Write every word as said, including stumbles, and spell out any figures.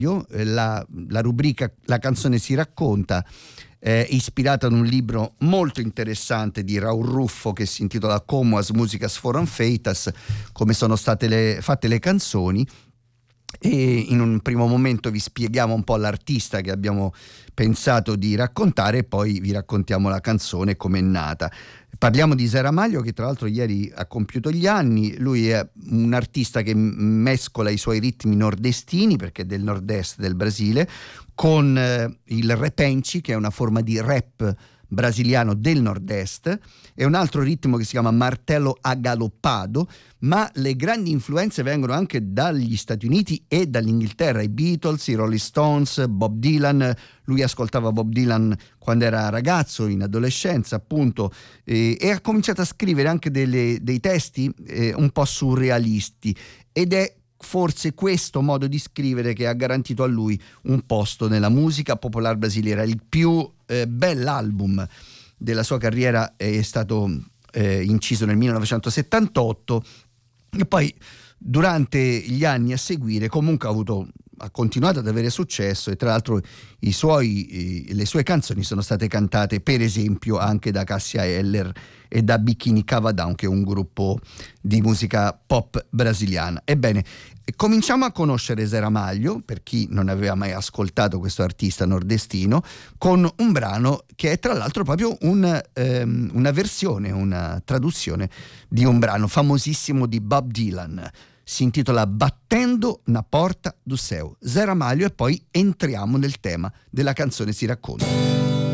La, la rubrica La canzone si racconta è ispirata ad un libro molto interessante di Raul Ruffo che si intitola Como as Musicas Foram Feitas, come sono state le, fatte le canzoni, e in un primo momento vi spieghiamo un po' l'artista che abbiamo pensato di raccontare e poi vi raccontiamo la canzone come è nata. Parliamo di Zé Ramalho, che tra l'altro ieri ha compiuto gli anni. Lui è un artista che mescola i suoi ritmi nordestini, perché è del nord-est del Brasile, con eh, il repenci, che è una forma di rap brasiliano del nord-est, e un altro ritmo che si chiama martello agaloppado, ma le grandi influenze vengono anche dagli Stati Uniti e dall'Inghilterra, i Beatles, i Rolling Stones, Bob Dylan. Lui ascoltava Bob Dylan quando era ragazzo, in adolescenza appunto, eh, e ha cominciato a scrivere anche delle, dei testi eh, un po' surrealisti, ed è forse questo modo di scrivere che ha garantito a lui un posto nella musica popolare brasiliera. Il più eh, bell'album della sua carriera è stato eh, inciso nel millenovecentosettantotto, e poi durante gli anni a seguire comunque ha avuto ha continuato ad avere successo, e tra l'altro i suoi, le sue canzoni sono state cantate per esempio anche da Cássia Eller e da Bikini Cavadão, che è un gruppo di musica pop brasiliana. Ebbene, cominciamo a conoscere Zé Ramalho, per chi non aveva mai ascoltato questo artista nordestino, con un brano che è tra l'altro proprio un, um, una versione, una traduzione di un brano famosissimo di Bob Dylan. Si intitola Battendo na porta do céu. Zé Ramalho, e poi entriamo nel tema della canzone si racconta.